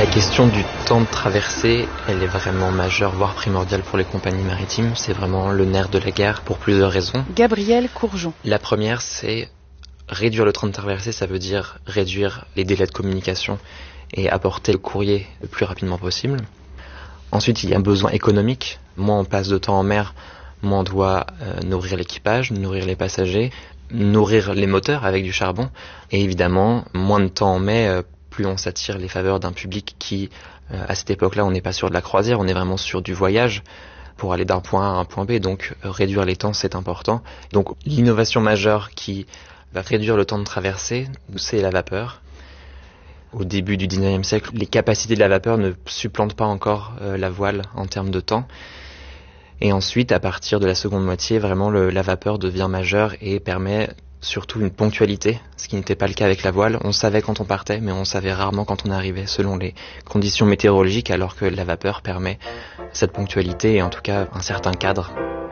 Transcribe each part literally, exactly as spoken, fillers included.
La question du temps de traversée, elle est vraiment majeure, voire primordiale pour les compagnies maritimes. C'est vraiment le nerf de la guerre pour plusieurs raisons. Gabriel Courgeon. La première, c'est réduire le temps de traversée, ça veut dire réduire les délais de communication et apporter le courrier le plus rapidement possible. Ensuite, il y a un besoin économique. Moins on passe de temps en mer, moins on doit euh, nourrir l'équipage, nourrir les passagers, nourrir les moteurs avec du charbon. Et évidemment, moins de temps on met, euh, plus on s'attire les faveurs d'un public qui, euh, à cette époque-là, on n'est pas sur de la croisière, on est vraiment sur du voyage pour aller d'un point A à un point B. Donc, euh, réduire les temps, c'est important. Donc, l'innovation majeure qui va réduire le temps de traversée, c'est la vapeur. Au début du dix-neuvième siècle, les capacités de la vapeur ne supplantent pas encore euh, la voile en termes de temps. Et ensuite, à partir de la seconde moitié, vraiment, le, la vapeur devient majeure et permet surtout une ponctualité, ce qui n'était pas le cas avec la voile. On savait quand on partait, mais on savait rarement quand on arrivait, selon les conditions météorologiques, alors que la vapeur permet cette ponctualité et en tout cas un certain cadre.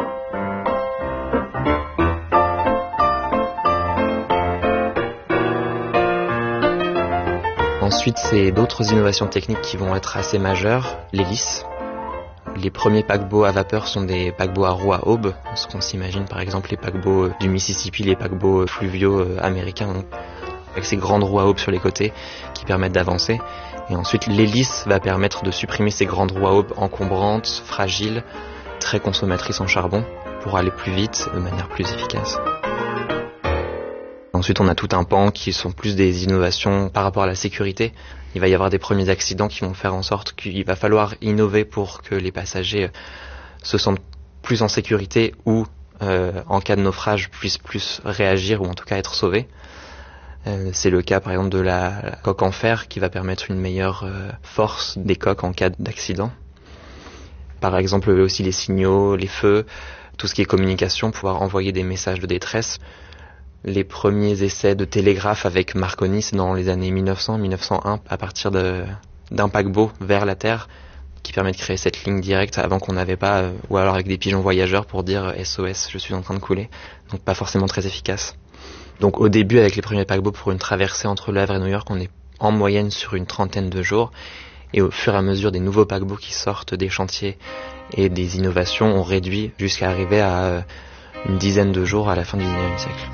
Ensuite, c'est d'autres innovations techniques qui vont être assez majeures. L'hélice. Les premiers paquebots à vapeur sont des paquebots à roues à aubes, ce qu'on s'imagine par exemple les paquebots du Mississippi, les paquebots fluviaux américains, donc, avec ces grandes roues à aubes sur les côtés qui permettent d'avancer. Et ensuite, l'hélice va permettre de supprimer ces grandes roues à aubes encombrantes, fragiles, très consommatrices en charbon, pour aller plus vite, de manière plus efficace. Ensuite, on a tout un pan qui sont plus des innovations par rapport à la sécurité. Il va y avoir des premiers accidents qui vont faire en sorte qu'il va falloir innover pour que les passagers se sentent plus en sécurité ou, euh, en cas de naufrage, puissent plus réagir ou en tout cas être sauvés. Euh, c'est le cas par exemple de la, la coque en fer qui va permettre une meilleure euh, force des coques en cas d'accident. Par exemple aussi les signaux, les feux, tout ce qui est communication, pouvoir envoyer des messages de détresse. Les premiers essais de télégraphe avec Marconi, c'est dans les années mille neuf cents mille neuf cent un, à partir de, d'un paquebot vers la Terre, qui permet de créer cette ligne directe avant qu'on n'avait pas, euh, ou alors avec des pigeons voyageurs pour dire euh, S O S, je suis en train de couler. Donc pas forcément très efficace. Donc au début, avec les premiers paquebots, pour une traversée entre Le Havre et New York, on est en moyenne sur une trentaine de jours. Et au fur et à mesure des nouveaux paquebots qui sortent des chantiers et des innovations, on réduit jusqu'à arriver à euh, une dizaine de jours à la fin du dix-neuvième siècle.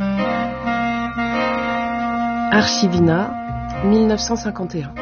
Archivina, mille neuf cent cinquante et un.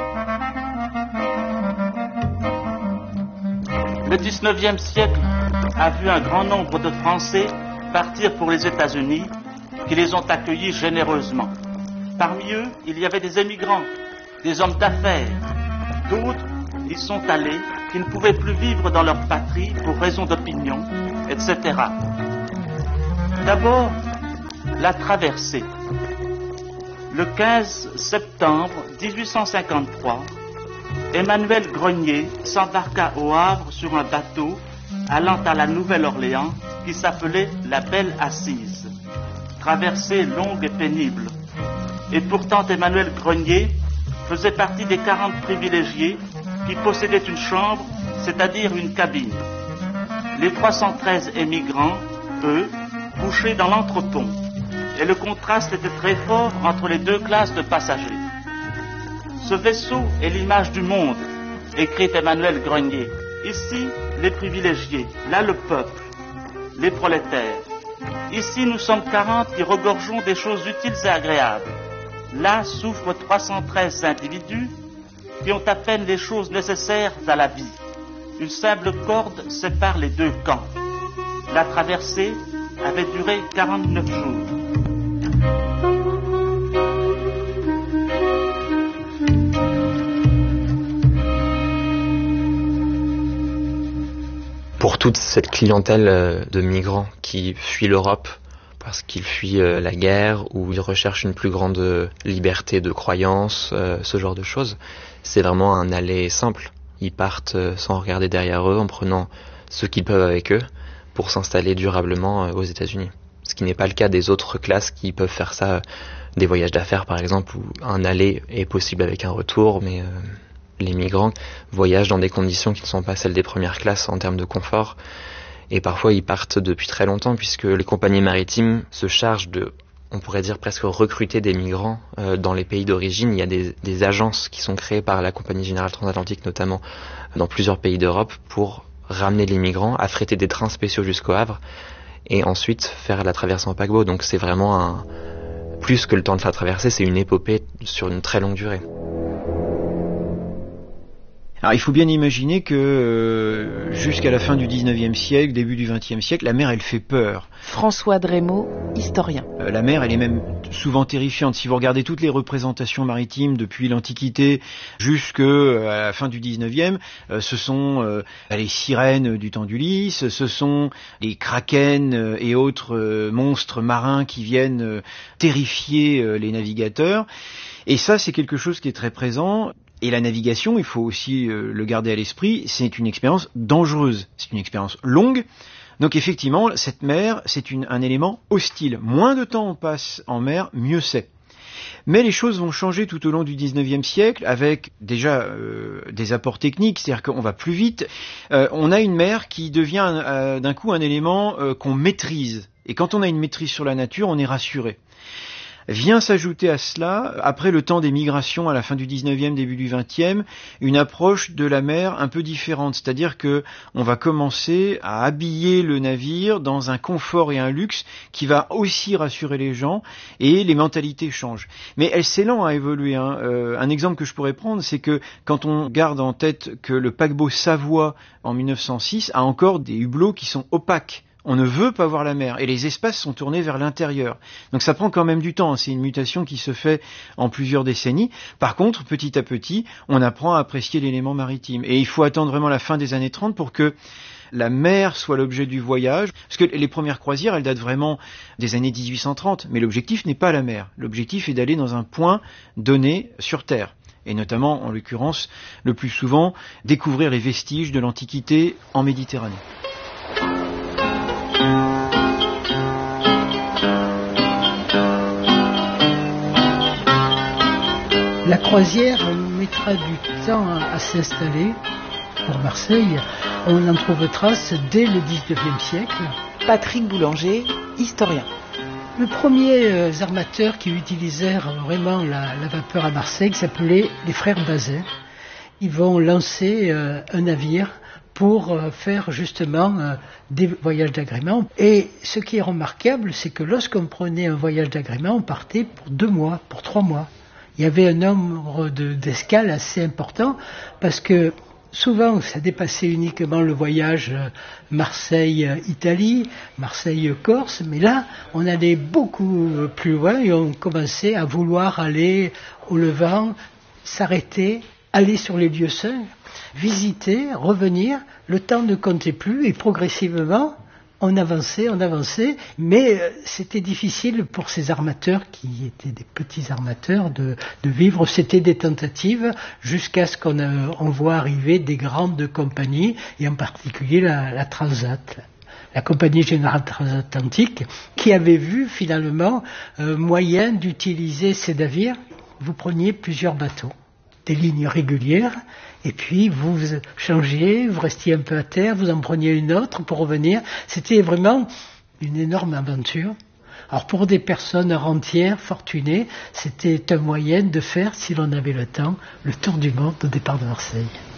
Le dix-neuvième siècle a vu un grand nombre de Français partir pour les États-Unis, qui les ont accueillis généreusement. Parmi eux, il y avait des émigrants, des hommes d'affaires. D'autres y sont allés qui ne pouvaient plus vivre dans leur patrie pour raison d'opinion, et cetera. D'abord, la traversée. Le quinze septembre dix-huit cent cinquante-trois, Emmanuel Grenier s'embarqua au Havre sur un bateau allant à la Nouvelle-Orléans qui s'appelait la Belle Assise. Traversée longue et pénible. Et pourtant Emmanuel Grenier faisait partie des quarante privilégiés qui possédaient une chambre, c'est-à-dire une cabine. Les trois cent treize émigrants, eux, couchaient dans l'entrepont. Et le contraste était très fort entre les deux classes de passagers. Ce vaisseau est l'image du monde, écrit Emmanuel Grenier. Ici, les privilégiés, là le peuple, les prolétaires. Ici, nous sommes quarante qui regorgeons des choses utiles et agréables. Là souffrent trois cent treize individus qui ont à peine les choses nécessaires à la vie. Une simple corde sépare les deux camps. La traversée avait duré quarante-neuf jours. Pour toute cette clientèle de migrants qui fuient l'Europe parce qu'ils fuient la guerre ou ils recherchent une plus grande liberté de croyance, ce genre de choses, c'est vraiment un aller simple. Ils partent sans regarder derrière eux, en prenant ce qu'ils peuvent avec eux pour s'installer durablement aux États-Unis. Ce qui n'est pas le cas des autres classes qui peuvent faire ça, des voyages d'affaires par exemple, où un aller est possible avec un retour, mais... Euh, les migrants voyagent dans des conditions qui ne sont pas celles des premières classes en termes de confort. Et parfois, ils partent depuis très longtemps puisque les compagnies maritimes se chargent de on pourrait dire presque recruter des migrants euh, dans les pays d'origine. Il y a des, des agences qui sont créées par la Compagnie Générale Transatlantique, notamment dans plusieurs pays d'Europe, pour ramener les migrants, affréter des trains spéciaux jusqu'au Havre et ensuite faire la traversée en paquebot. Donc c'est vraiment un... plus que le temps de la traversée, c'est une épopée sur une très longue durée. Alors il faut bien imaginer que euh, jusqu'à la fin du dix-neuvième siècle, début du vingtième siècle, la mer elle fait peur. François Drémaud, historien. Euh, la mer elle est même souvent terrifiante. Si vous regardez toutes les représentations maritimes depuis l'Antiquité jusqu'à la fin du dix-neuvième, euh, ce sont euh, les sirènes du temps d'Ulysse, ce sont les krakens euh, et autres euh, monstres marins qui viennent euh, terrifier euh, les navigateurs. Et ça c'est quelque chose qui est très présent. Et la navigation, il faut aussi euh, le garder à l'esprit, c'est une expérience dangereuse, c'est une expérience longue. Donc effectivement, cette mer, c'est une, un élément hostile. Moins de temps on passe en mer, mieux c'est. Mais les choses vont changer tout au long du dix-neuvième siècle avec déjà euh, des apports techniques, c'est-à-dire qu'on va plus vite. Euh, on a une mer qui devient euh, d'un coup un élément euh, qu'on maîtrise. Et quand on a une maîtrise sur la nature, on est rassuré. Vient s'ajouter à cela, après le temps des migrations à la fin du dix-neuvième, début du vingtième, une approche de la mer un peu différente. C'est-à-dire que on va commencer à habiller le navire dans un confort et un luxe qui va aussi rassurer les gens et les mentalités changent. Mais elle c'est lent à évoluer. Hein. Euh, un exemple que je pourrais prendre, c'est que quand on garde en tête que le paquebot Savoie en mille neuf cent six a encore des hublots qui sont opaques. On ne veut pas voir la mer et les espaces sont tournés vers l'intérieur. Donc ça prend quand même du temps, c'est une mutation qui se fait en plusieurs décennies. Par contre, petit à petit, on apprend à apprécier l'élément maritime. Et il faut attendre vraiment la fin des années trente pour que la mer soit l'objet du voyage. Parce que les premières croisières, elles datent vraiment des années dix-huit cent trente. Mais l'objectif n'est pas la mer. L'objectif est d'aller dans un point donné sur Terre. Et notamment, en l'occurrence, le plus souvent, découvrir les vestiges de l'Antiquité en Méditerranée. La croisière mettra du temps à s'installer pour Marseille. On en trouve trace dès le dix-neuvième siècle. Patrick Boulanger, historien. Les premiers armateurs qui utilisèrent vraiment la, la vapeur à Marseille s'appelaient les frères Bazin. Ils vont lancer euh, un navire pour euh, faire justement euh, des voyages d'agrément. Et ce qui est remarquable, c'est que lorsqu'on prenait un voyage d'agrément, on partait pour deux mois, pour trois mois. Il y avait un nombre de, d'escales assez important parce que souvent ça dépassait uniquement le voyage Marseille-Italie, Marseille-Corse, mais là on allait beaucoup plus loin et on commençait à vouloir aller au Levant, s'arrêter, aller sur les lieux saints, visiter, revenir, le temps ne comptait plus et progressivement on avançait, on avançait, mais c'était difficile pour ces armateurs, qui étaient des petits armateurs, de, de vivre. C'était des tentatives jusqu'à ce qu'on a, on voit arriver des grandes compagnies, et en particulier la, la Transat, la Compagnie Générale Transatlantique, qui avait vu finalement euh, moyen d'utiliser ces navires. Vous preniez plusieurs bateaux, des lignes régulières, et puis vous changiez, vous restiez un peu à terre, vous en preniez une autre pour revenir. C'était vraiment une énorme aventure. Alors pour des personnes rentières, fortunées, c'était un moyen de faire, si l'on avait le temps, le tour du monde au départ de Marseille.